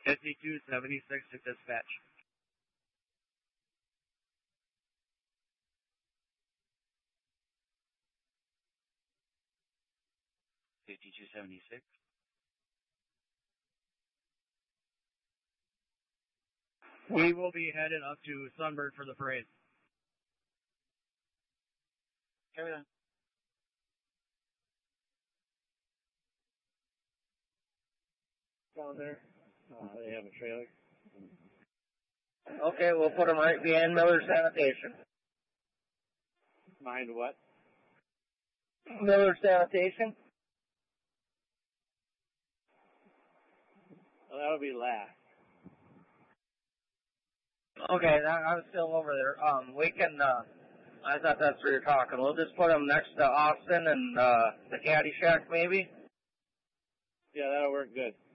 5276 to dispatch. $52.76. We will be headed up to Sunbird for the parade. Carry on. Down there. They have a trailer. Okay, we'll put them right behind Miller Sanitation. Behind what? Miller Sanitation? Well, that'll be last. Okay, I'm still over there. We can, I thought that's where you're talking. We'll just put them next to Austin and the Caddy Shack, maybe? Yeah, that'll work good.